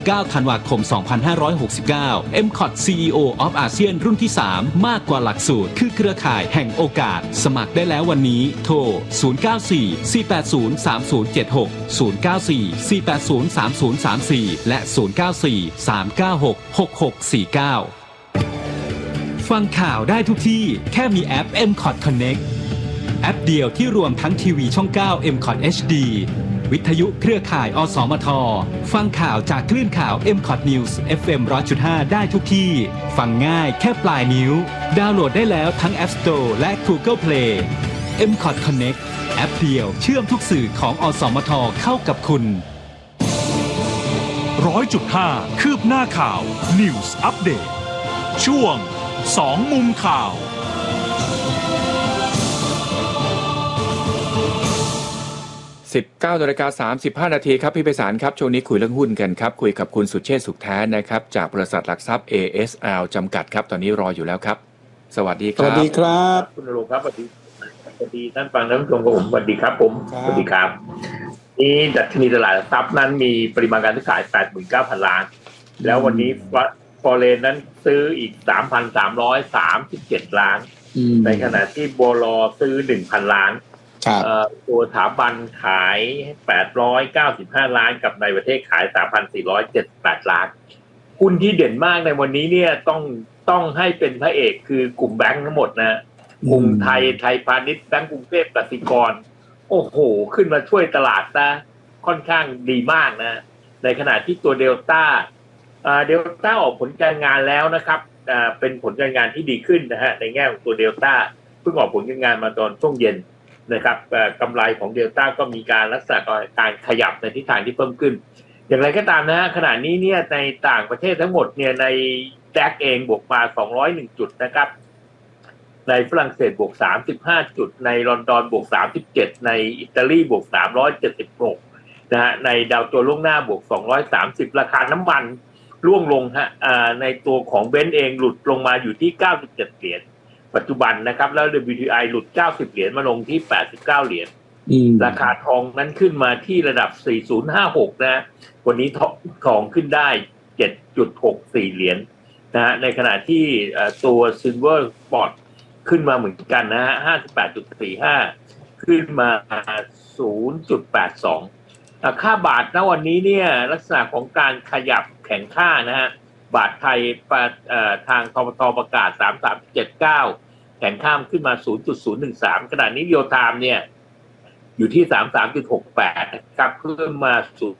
9 ธันวาคม 2569 MCOT CEO of ASEAN รุ่นที่ 3 มากกว่าหลักสูตรคือเครือข่ายแห่งโอกาสสมัครได้แล้ววันนี้โทร 094 480 3076 094 480 3034 และ 094 396 6649 ฟังข่าวได้ทุกที่แค่มีแอป MCOT Connect แอปเดียวที่รวมทั้งทีวีช่อง 9 MCOT HDวิทยุเครือข่ายอสมทฟังข่าวจากคลื่นข่าว MCOT News FM 100.5 ได้ทุกที่ฟังง่ายแค่ปลายนิ้วดาวน์โหลดได้แล้วทั้ง App Store และ Google Play MCOT Connect แอปเดียวเชื่อมทุกสื่อของอสมทเข้ากับคุณ 100.5 คืบหน้าข่าว News Update ช่วง2มุมข่าว 19:35 นาทีครับพี่ไพศาลครับช่วงนี้คุยเรื่องหุ้นกันครับคุยกับคุณสุเชษฐ์สุขแท้นะครับจากบริษัทหลักทรัพย์ ASL จำกัดครับตอนนี้รออยู่แล้วครับสวัสดีครับสวัสดีครับคุณณรงค์ครับสวัสดีท่านฟังท่านผู้ชมกับผมสวัสดีครับผมสวัสดีครับนี่ดัชนีตลาดหลักทรัพย์นั้นมีปริมาณการซื้อขาย 89,000 ล้านแล้ววันนี้ฟอเรนนั้นซื้ออีก 3,337 ล้านในขณะที่บล.ซื้อ 1,000 ล้านตัวสถาบันขาย895ล้านกับในประเทศขาย 3,478 ล้านหุ้นที่เด่นมากในวันนี้เนี่ยต้องให้เป็นพระเอกคือกลุ่มแบงค์ทั้งหมดนะกลุ่มไทยพาณิชย์แบงก์กรุงเทพกสิกรโอ้โหขึ้นมาช่วยตลาดนะค่อนข้างดีมากนะในขณะที่ตัวเดลต้าออกผลการงานแล้วนะครับเป็นผลการงานที่ดีขึ้นนะฮะในแง่ของตัวเดลต้าเพิ่งออกผลการงานมาตอนช่วงเย็นนะครับกำไรของเดลต้าก็มีการลักษณะการขยับในทิศทางที่เพิ่มขึ้นอย่างไรก็ตามนะฮะขณะนี้เนี่ยในต่างประเทศทั้งหมดเนี่ยในแดกเองบวกมา201จุดนะครับในฝรั่งเศสบวก35จุดในลอนดอนบวก37ในอิตาลีบวก376นะฮะในดาวโจนส์ล่วงหน้าบวก230ราคาน้ำมันร่วงลงฮะในตัวของเบนซ์เองหลุดลงมาอยู่ที่97เหรียญปัจจุบันนะครับแล้ว WTI หลุด90เหรียญมาลงที่89เหรียญราคาทองนั้นขึ้นมาที่ระดับ4056นะวันนี้ทองขึ้นได้ 7.64 เหรียญนะฮะในขณะที่ตัว Silver Spot ขึ้นมาเหมือนกันนะฮะ 58.45 ขึ้นมา 0.82 ค่าบาทณวันนี้เนี่ยลักษณะของการขยับแข็งค่านะฮะบาทไทยทางธปท.ประกาศ 3379 แข็งข้ามขึ้นมา 0.013 ขณะนี้เรียลไทม์เนี่ยอยู่ที่ 33.68 นะครับเพิ่มมา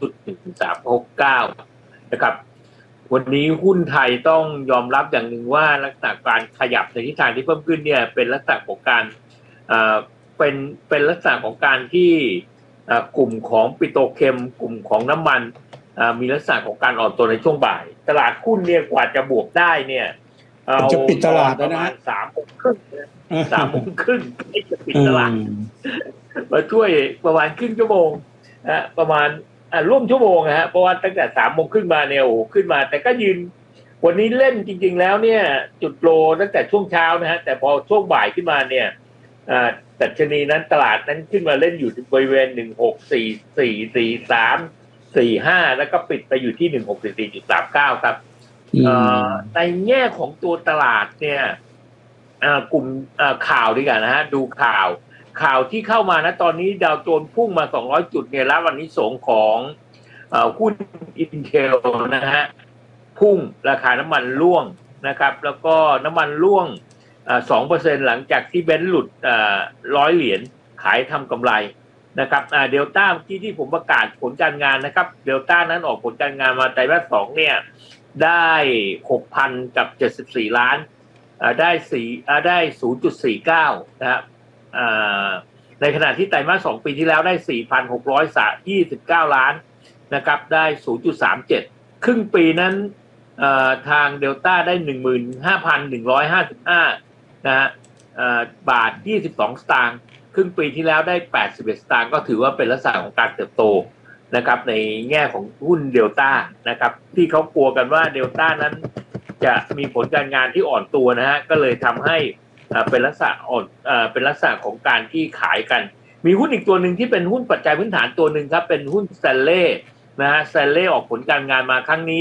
0.1369 นะครับวันนี้หุ้นไทยต้องยอมรับอย่างหนึ่งว่าลักษณะการขยับในทิศทางที่เพิ่มขึ้นเนี่ยเป็นลักษณะของการเป็นลักษณะของการที่กลุ่มของปิโตรเคมกลุ่มของน้ำมันมีลักษณะของการอ่อนตัวในช่วงบ่ายตลาดหุ้นเนี่ยกว่าจะบวกได้เนี่ยจะปิดตลาดประมาณ 3:30 ที่จะปิดตลาดมาช่วยประมาณครึ่งชั่วโมงประมาณร่วมชั่วโมงนะฮะเพราะว่าตั้งแต่ 3:30 มาเนี่ยโอ้ขึ้นมาแต่ก็ยืนวันนี้เล่นจริงๆแล้วเนี่ยจุดโลตั้งแต่ช่วงเช้านะฮะแต่พอช่วงบ่ายขึ้นมาเนี่ยดัชนีนั้นตลาดนั้นขึ้นมาเล่นอยู่บริเวณ1644345แล้วก็ปิดไปอยู่ที่164.39ครับในแง่ของตัวตลาดเนี่ยกลุ่มข่าวดีกว่านะฮะดูข่าวที่เข้ามานะตอนนี้ดาวโจนส์พุ่งมา200จุดเนี่ยแล้ววันนี้ส่งของหุ้น Intel นะฮะพุ่งราคาน้ำมันร่วงนะครับแล้วก็น้ำมันร่วง2% หลังจากที่เบนซ์หลุด100เหรียญขายทำกำไรนะครับเดลต้าที่ผมประกาศผลการงานนะครับเดลต้านั้นออกผลการงานมาไตรมาส2เนี่ยได้ 6,000 กับ74ล้านได้ 0.49 นะครับในขณะที่ไตรมาส2ปีที่แล้วได้ 4,629 ล้านนะครับได้ 0.37 ครึ่งปีนั้นทางเดลต้าได้ 15,155 นะฮะบาท22สตางค์ครึ่งปีที่แล้วได้81สตางค์ก็ถือว่าเป็นลักษณะของการเติบโตนะครับในแง่ของหุ้นเดลต้านะครับที่เขากลัวกันว่าเดลต้านั้นจะมีผลการงานที่อ่อนตัวนะฮะก็เลยทำให้เป็นลักษณะเป็นลักษณะของการที่ขายกันมีหุ้นอีกตัวหนึ่งที่เป็นหุ้นปัจจัยพื้นฐานตัวหนึ่งครับเป็นหุ้นสแตนเล่นะฮะแซนเล่ออกผลการงานมาครั้งนี้